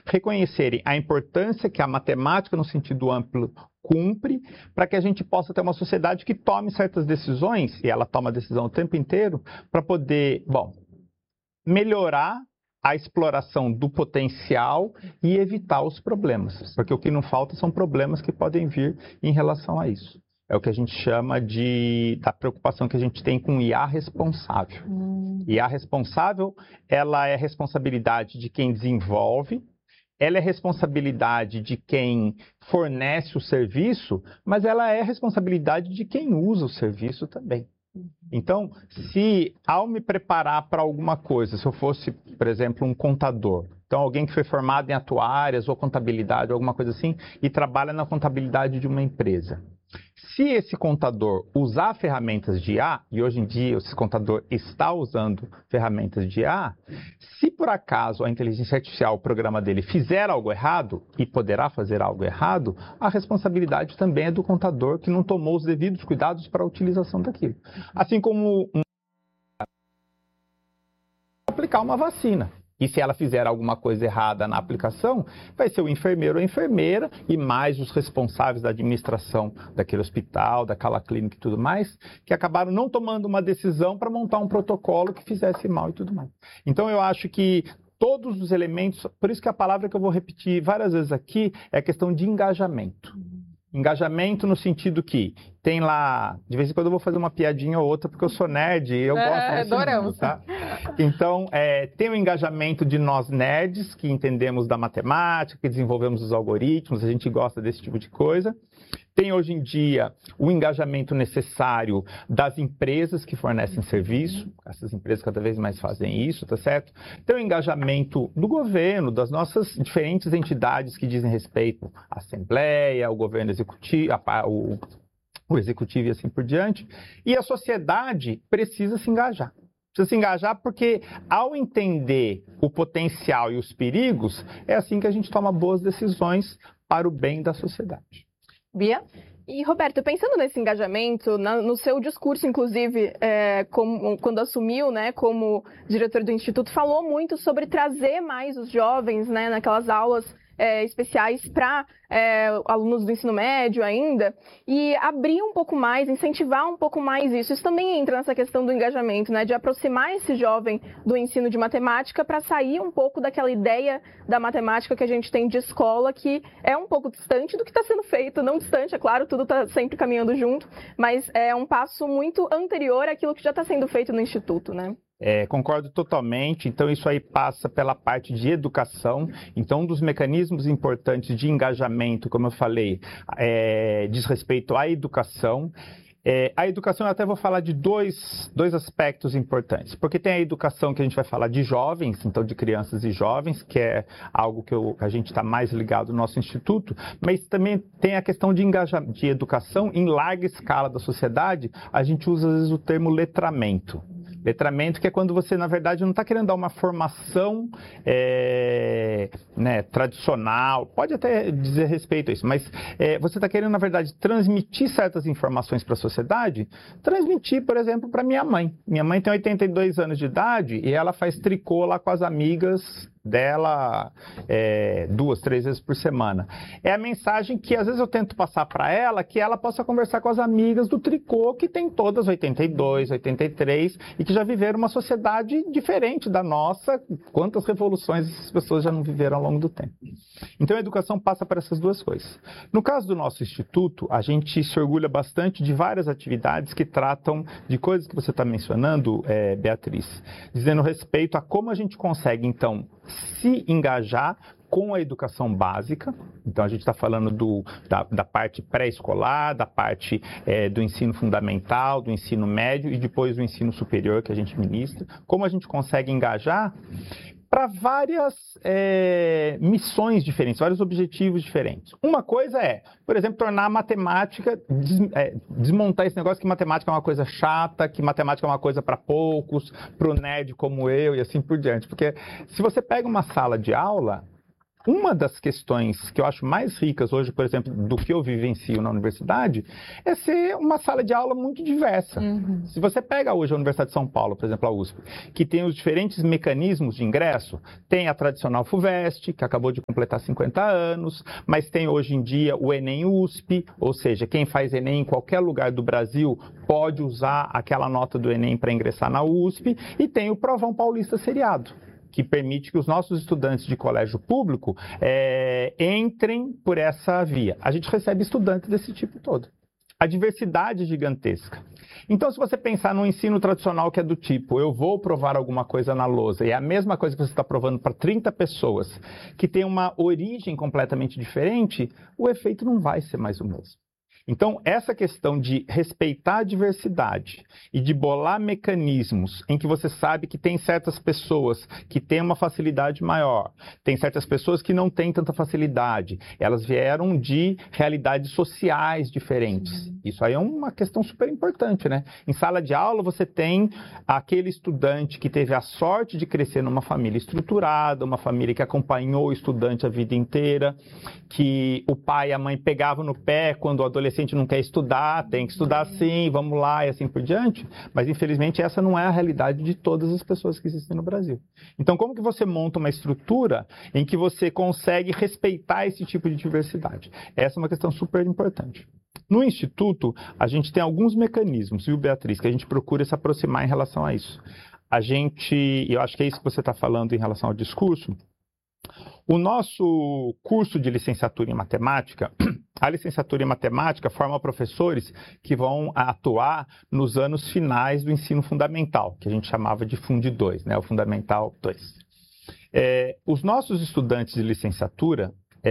reconhecerem a importância que a matemática, no sentido amplo, cumpre, para que a gente possa ter uma sociedade que tome certas decisões, e ela toma decisão o tempo inteiro, para poder, melhorar a exploração do potencial e evitar os problemas. Porque o que não falta são problemas que podem vir em relação a isso. É o que a gente chama da preocupação que a gente tem com IA responsável. IA responsável, ela é responsabilidade de quem desenvolve, ela é responsabilidade de quem fornece o serviço, mas ela é responsabilidade de quem usa o serviço também. Então, se ao me preparar para alguma coisa, se eu fosse, por exemplo, um contador, então alguém que foi formado em atuárias ou contabilidade, alguma coisa assim, e trabalha na contabilidade de uma empresa. Se esse contador usar ferramentas de IA, e hoje em dia esse contador está usando ferramentas de IA, se por acaso a inteligência artificial, o programa dele, fizer algo errado, e poderá fazer algo errado, a responsabilidade também é do contador que não tomou os devidos cuidados para a utilização daquilo. Assim como aplicar uma vacina. E se ela fizer alguma coisa errada na aplicação, vai ser o enfermeiro ou a enfermeira e mais os responsáveis da administração daquele hospital, daquela clínica e tudo mais, que acabaram não tomando uma decisão para montar um protocolo que fizesse mal e tudo mais. Então eu acho que todos os elementos, por isso que a palavra que eu vou repetir várias vezes aqui é a questão de engajamento. Engajamento no sentido que tem lá, de vez em quando eu vou fazer uma piadinha ou outra, porque eu sou nerd e eu gosto desse mundo, tá? Então, tem o engajamento de nós nerds, que entendemos da matemática, que desenvolvemos os algoritmos, a gente gosta desse tipo de coisa. Tem hoje em dia o engajamento necessário das empresas que fornecem serviço, essas empresas cada vez mais fazem isso, tá certo? Tem o engajamento do governo, das nossas diferentes entidades que dizem respeito à Assembleia, ao governo executivo, o executivo e assim por diante. E a sociedade precisa se engajar. Precisa se engajar porque, ao entender o potencial e os perigos, é assim que a gente toma boas decisões para o bem da sociedade. Bia? E, Roberto, pensando nesse engajamento, no seu discurso, inclusive, quando assumiu, né, como diretor do Instituto, falou muito sobre trazer mais os jovens, né, naquelas aulas especiais para alunos do ensino médio ainda, e abrir um pouco mais, incentivar um pouco mais isso. Isso também entra nessa questão do engajamento, né, de aproximar esse jovem do ensino de matemática para sair um pouco daquela ideia da matemática que a gente tem de escola, que é um pouco distante do que está sendo feito, não distante, é claro, tudo está sempre caminhando junto, mas é um passo muito anterior àquilo que já está sendo feito no Instituto, né? Concordo totalmente. Então isso aí passa pela parte de educação. Então um dos mecanismos importantes de engajamento, como eu falei, diz respeito à educação. A educação, eu até vou falar de dois aspectos importantes, porque tem a educação que a gente vai falar de jovens, então de crianças e jovens, que é algo que a gente está mais ligado no nosso instituto, mas também tem a questão de educação em larga escala da sociedade. A gente usa às vezes o termo letramento. Letramento, que é quando você, na verdade, não está querendo dar uma formação tradicional, pode até dizer respeito a isso, mas você está querendo, na verdade, transmitir certas informações para a sociedade, transmitir, por exemplo, para minha mãe. Minha mãe tem 82 anos de idade e ela faz tricô lá com as amigas dela 2, 3 vezes por semana. É a mensagem que às vezes eu tento passar para ela, que ela possa conversar com as amigas do tricô, que tem todas 82, 83, e que já viveram uma sociedade diferente da nossa. Quantas revoluções essas pessoas já não viveram ao longo do tempo. Então a educação passa por essas duas coisas. No caso do nosso instituto, a gente se orgulha bastante de várias atividades que tratam de coisas que você está mencionando, Beatriz, dizendo respeito a como a gente consegue, então, se engajar com a educação básica. Então a gente está falando da parte pré-escolar, da parte do ensino fundamental, do ensino médio e depois do ensino superior que a gente ministra. Como a gente consegue engajar para várias missões diferentes, vários objetivos diferentes. Uma coisa por exemplo, tornar a matemática, desmontar esse negócio que matemática é uma coisa chata, que matemática é uma coisa para poucos, para o nerd como eu e assim por diante. Porque se você pega uma sala de aula, uma das questões que eu acho mais ricas hoje, por exemplo, do que eu vivencio na universidade, é ser uma sala de aula muito diversa. Se você pega hoje a Universidade de São Paulo, por exemplo, a USP, que tem os diferentes mecanismos de ingresso, tem a tradicional FUVEST, que acabou de completar 50 anos, mas tem hoje em dia o Enem USP, ou seja, quem faz Enem em qualquer lugar do Brasil pode usar aquela nota do Enem para ingressar na USP, e tem o Provão Paulista seriado, que permite que os nossos estudantes de colégio público entrem por essa via. A gente recebe estudantes desse tipo todo. A diversidade é gigantesca. Então, se você pensar no ensino tradicional que é do tipo, eu vou provar alguma coisa na lousa, e é a mesma coisa que você está provando para 30 pessoas, que tem uma origem completamente diferente, o efeito não vai ser mais o mesmo. Então, essa questão de respeitar a diversidade e de bolar mecanismos em que você sabe que tem certas pessoas que têm uma facilidade maior, tem certas pessoas que não têm tanta facilidade, elas vieram de realidades sociais diferentes. Isso aí é uma questão super importante, né? Em sala de aula, você tem aquele estudante que teve a sorte de crescer numa família estruturada, uma família que acompanhou o estudante a vida inteira, que o pai e a mãe pegavam no pé quando o adolescente não quer estudar, tem que estudar sim, vamos lá e assim por diante, mas infelizmente essa não é a realidade de todas as pessoas que existem no Brasil. Então, como que você monta uma estrutura em que você consegue respeitar esse tipo de diversidade? Essa é uma questão super importante. No Instituto, a gente tem alguns mecanismos, viu, Beatriz, que a gente procura se aproximar em relação a isso. Eu acho que é isso que você está falando em relação ao discurso. O nosso curso de licenciatura em matemática, a licenciatura em matemática forma professores que vão atuar nos anos finais do ensino fundamental, que a gente chamava de Fund 2, né, o Fundamental 2. Os nossos estudantes de licenciatura,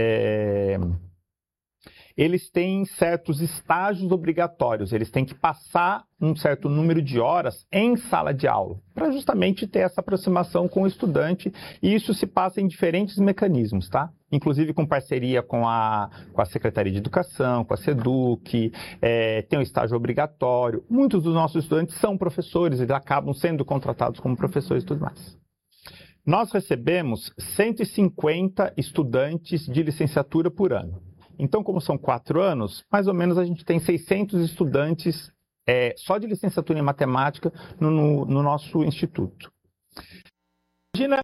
eles têm certos estágios obrigatórios, eles têm que passar um certo número de horas em sala de aula, para justamente ter essa aproximação com o estudante, e isso se passa em diferentes mecanismos, tá? Inclusive com parceria com a Secretaria de Educação, com a SEDUC, tem o estágio obrigatório. Muitos dos nossos estudantes são professores, eles acabam sendo contratados como professores e tudo mais. Nós recebemos 150 estudantes de licenciatura por ano. Então, como são 4 anos, mais ou menos a gente tem 600 estudantes só de licenciatura em matemática no nosso instituto. Imagina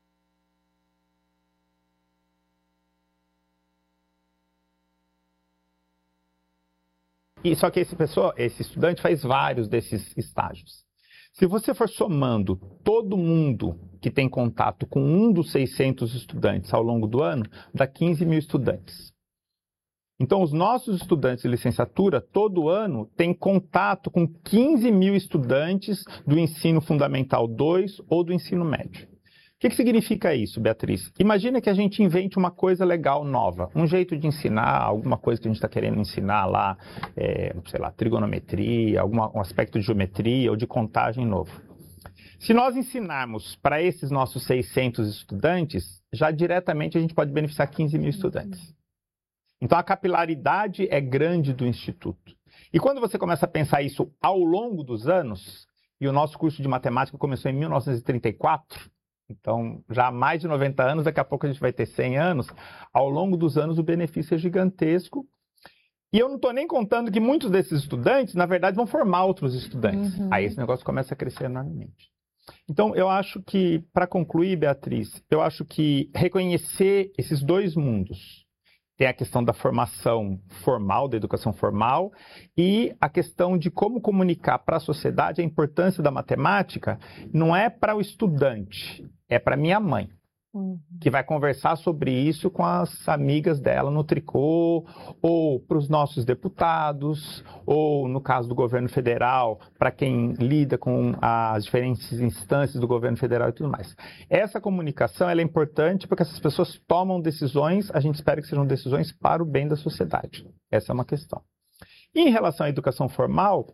só que esse estudante faz vários desses estágios. Se você for somando todo mundo que tem contato com um dos 600 estudantes ao longo do ano, dá 15 mil estudantes. Então, os nossos estudantes de licenciatura, todo ano, têm contato com 15 mil estudantes do ensino fundamental 2 ou do ensino médio. O que significa isso, Beatriz? Imagina que a gente invente uma coisa legal nova, um jeito de ensinar, alguma coisa que a gente está querendo ensinar lá, sei lá, trigonometria, um aspecto de geometria ou de contagem novo. Se nós ensinarmos para esses nossos 600 estudantes, já diretamente a gente pode beneficiar 15 mil estudantes. Então, a capilaridade é grande do Instituto. E quando você começa a pensar isso ao longo dos anos, e o nosso curso de matemática começou em 1934, então já há mais de 90 anos, daqui a pouco a gente vai ter 100 anos, ao longo dos anos o benefício é gigantesco. E eu não estou nem contando que muitos desses estudantes, na verdade, vão formar outros estudantes. Aí esse negócio começa a crescer enormemente. Então, eu acho que, para concluir, Beatriz, eu acho que reconhecer esses dois mundos, tem a questão da formação formal, da educação formal, e a questão de como comunicar para a sociedade a importância da matemática, não é para o estudante, é para minha mãe, que vai conversar sobre isso com as amigas dela no tricô, ou para os nossos deputados, ou no caso do governo federal, para quem lida com as diferentes instâncias do governo federal e tudo mais. Essa comunicação ela é importante porque essas pessoas tomam decisões, a gente espera que sejam decisões para o bem da sociedade. Essa é uma questão. E em relação à educação formal,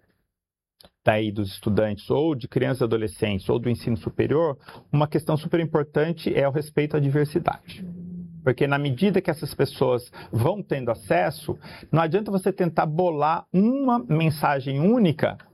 daí dos estudantes, ou de crianças e adolescentes, ou do ensino superior, uma questão super importante é o respeito à diversidade. Porque na medida que essas pessoas vão tendo acesso, não adianta você tentar bolar uma mensagem única